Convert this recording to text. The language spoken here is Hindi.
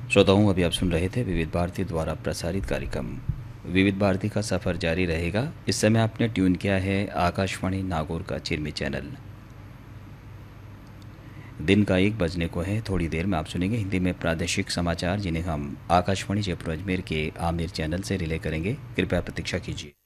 श्रोताओं, अभी आप सुन रहे थे विविध भारती द्वारा प्रसारित कार्यक्रम। विविध भारती का सफ़र जारी रहेगा। इस समय आपने ट्यून किया है आकाशवाणी नागौर का चिरमी चैनल। दिन का 1 बजने को है। थोड़ी देर में आप सुनेंगे हिंदी में प्रादेशिक समाचार, जिन्हें हम आकाशवाणी जयपुर अजमेर के आमिर चैनल से रिले करेंगे। कृपया प्रतीक्षा कीजिए।